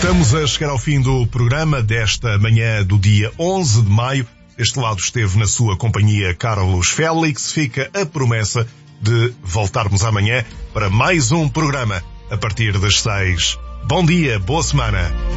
Estamos a chegar ao fim do programa desta manhã do dia 11 de maio. Deste lado esteve na sua companhia Carlos Félix. Fica a promessa de voltarmos amanhã para mais um programa a partir das 6. Bom dia, boa semana.